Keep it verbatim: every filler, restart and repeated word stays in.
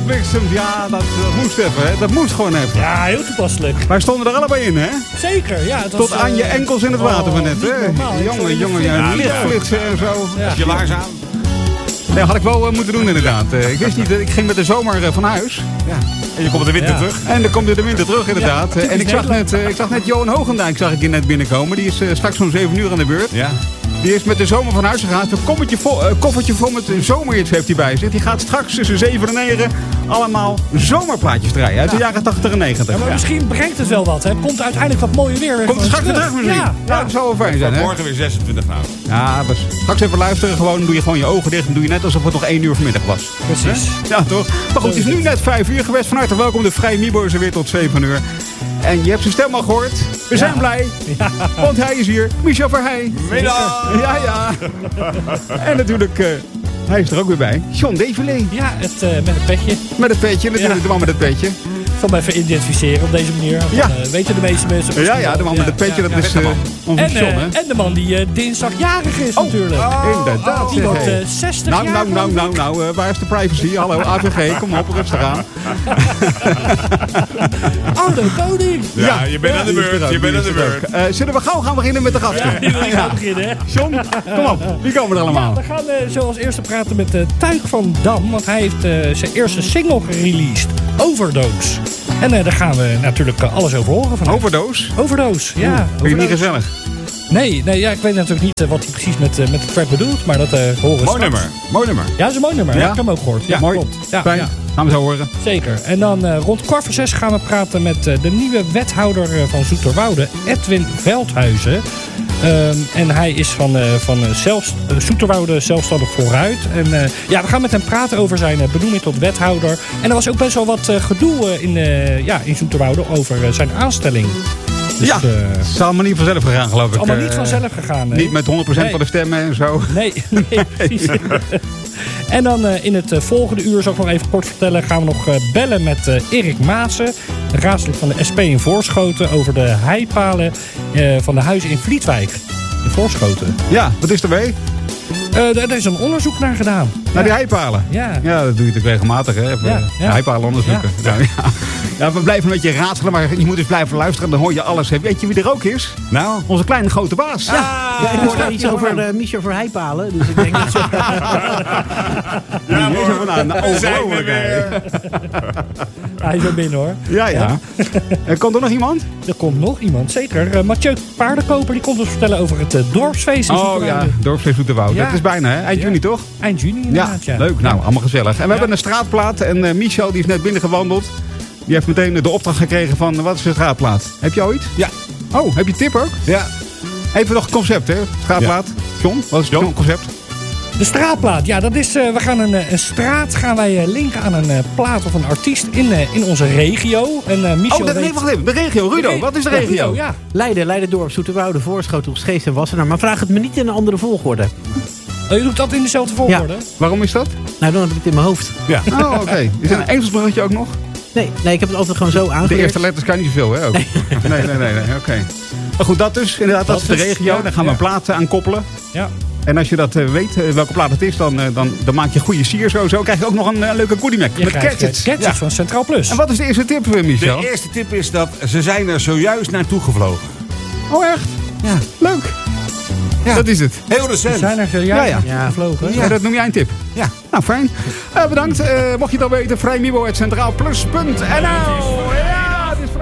bliksemt, ja, dat, dat moest even, hè. Dat moest gewoon even. Ja, heel toepasselijk. Wij stonden er allebei in, hè? Zeker, ja. Het was, Tot aan je enkels in het water van net, hè? Jongen, jongen, ja, lichtflitsen en zo. Ja. Als je laars aan. Nee, had ik wel uh, moeten doen inderdaad. Uh, ik wist niet, uh, ik ging met de zomer uh, van huis. Ja. En je komt in de winter Ja. terug. En dan komt er de winter terug inderdaad. Ja, Uh, en ik zag, net, uh, ik zag net Johan Hoogendijk zag ik hier net binnenkomen. Die is uh, straks om zeven uur aan de beurt. Ja. Die is met de zomer van huis gegaan. Een koffertje vol, uh, koffertje vol met zomerhits heeft hij bij zich. Die gaat straks tussen zeven en negen allemaal zomerplaatjes draaien. Uit de Ja. jaren tachtig en negentig. Ja, maar Ja. misschien brengt het wel wat. Hè. Komt uiteindelijk wat mooier weer. Komt er straks weer terug misschien? Ja, Ja, dat zou wel fijn zijn, hè? Morgen weer zesentwintig graden. Ja, dus straks even luisteren. Gewoon, dan doe je gewoon je ogen dicht. Dan doe je net alsof het nog één uur vanmiddag was. precies. Ja, toch? Maar goed, het is nu net vijf uur geweest. Van harte welkom. De Vrij Mibo is er weer tot zeven uur. En je hebt zijn stem al gehoord. We zijn blij. Ja. Want hij is hier. Michel Verheij. Middag! Ja, ja. En natuurlijk, uh, hij is er ook weer bij. John Develé. Ja, het, uh, met een petje. Met het petje, natuurlijk. Ja. De man met het petje. Ik zal me even identificeren op deze manier. Dan, Ja. uh, weten de meeste mensen. Ja, misschien ja, wel. de man met het petje, Ja, dat ja. is uh, onze En, John, uh, hè? en de man die uh, dinsdag jarig is natuurlijk. Inderdaad. Die zeg, wordt hey. uh, zestig Nou, jaar. nou, nou, geloof ik. nou, nou, uh, waar is de privacy? Hallo, A V G, kom op, rustig aan. Oh, de koning. Ja, je bent aan de die is er beurt. ook, Je bent die aan is de er beurt. ook. Uh, zullen we gauw gaan beginnen met de gasten? Ja, die wil ik gaan beginnen, hè. John, kom op, wie komen er allemaal? We gaan uh, zoals eerste praten met uh, Tuig van Dam. Want hij heeft uh, zijn eerste single gereleased. Overdose. En uh, daar gaan we natuurlijk uh, alles over horen van hem. Overdose? Overdose, ja. Vind je niet Overdose. gezellig? Nee, nee ja, ik weet natuurlijk niet uh, wat hij precies met, uh, met de track bedoelt. Maar dat uh, horen we Mooi straks. nummer. Mooi nummer. Ja, dat is een mooi nummer. Ja? Ja? Ik heb hem ook gehoord. Ja, Mooi. klopt. Ja, Fijn. ja, Gaan we zo horen. zeker. En dan uh, rond kwart voor zes gaan we praten met uh, de nieuwe wethouder uh, van Zoeterwoude, Edwin Veldhuizen. Um, en hij is van, uh, van uh, zelfs, uh, Zoeterwoude Zelfstandig Vooruit. En uh, ja, we gaan met hem praten over zijn uh, benoeming tot wethouder. En er was ook best wel wat uh, gedoe uh, in, uh, ja, in Zoeterwoude over uh, zijn aanstelling. Dus, ja, uh, het is allemaal niet vanzelf gegaan, geloof ik. het is allemaal Uh, niet vanzelf gegaan. Nee. Niet met honderd procent Nee. van de stemmen en zo. Nee, nee, precies. En dan uh, in het uh, volgende uur, zal ik nog even kort vertellen, gaan we nog uh, bellen met uh, Erik Maassen, raadslid van de S P in Voorschoten, over de heipalen uh, van de huizen in Vlietwijk. In Voorschoten. Ja, wat is er mee? Uh, daar is een onderzoek naar gedaan. Naar die heipalen. Ja. Ja, dat doe je natuurlijk regelmatig, hè? Even Ja, ja. heipalen onderzoeken. Ja. Nou, ja. Ja, we blijven een beetje raadselen, maar je moet dus blijven luisteren. Dan hoor je alles. Weet je wie er ook is? Nou? Onze kleine grote baas. Ah, Ja, ik hoorde iets over uh, Michel Verheijpalen. Dus ik denk dat zo. Ja, Die is er vandaan. Nou, we zijn er ongelooflijk, hè. weer. Hij is weer binnen hoor. Ja, ja. En komt er nog iemand? Er komt nog iemand, zeker. Uh, Mathieu Paardenkoper die komt ons vertellen over het uh, dorpsfeest in Oh Zoeterwoude. ja, dorpsfeest Zoeterwoude. Ja. Dat is bijna, hè? Eind Ja. juni, toch? Eind juni Ja, inderdaad. Ja, leuk. Nou, allemaal gezellig. En we hebben een straatplaat. En uh, Michel, die is net binnengewandeld. Die heeft meteen de opdracht gekregen van, wat is de straatplaat? Heb je al iets? Ja. Oh, heb je tip ook? Ja. Even nog het concept, hè? Straatplaat. John, wat is het John? concept? De straatplaat, ja, dat is. Uh, we gaan een, uh, een straat gaan wij uh, linken aan een uh, plaat of een artiest in, uh, in onze regio. En uh, Michel Oh, dat, weet... nee, wacht even. De regio. Rudo, De re- wat is de Ja, regio? Rudo, ja. Leiden, Leiderdorp, Zoeterwoude, Voorschoten, Scheest en Wassenaar. Maar vraag het me niet in een andere volgorde. Oh, je doet dat in dezelfde volgorde? Waarom is dat? Nou, dan heb ik het in mijn hoofd. Ja. Oh, oké. Is er een ezelsbruggetje ook nog? Nee, nee, ik heb het altijd gewoon zo De aangeleerd. eerste letters kan niet zoveel, hè? Ook. Nee, nee, nee. nee, nee. Oké. Maar goed, dat dus. Inderdaad, dat, Dat is de is- regio. ja, Daar gaan we ja. een plaat aan koppelen. Ja. En als je dat uh, weet, uh, welke plaat het is, dan, uh, dan, dan maak je goede sier zo. Zo krijg je ook nog een uh, leuke goodie Mac. Je Met krijgt gadgets. gadgets Ja. van Centraal Plus. En wat is de eerste tip, uh, Michel? De eerste tip is dat ze zijn er zojuist naartoe gevlogen. Oh, echt? Ja. Leuk. Ja. Dat is het. Heel We recent. zijn er Ja, zojuist ja. naartoe gevlogen. Ja. Dat noem jij een tip. Ja. Nou, fijn. Uh, bedankt. Uh, mocht je het al weten, vrijmibo at centraalplus punt n l.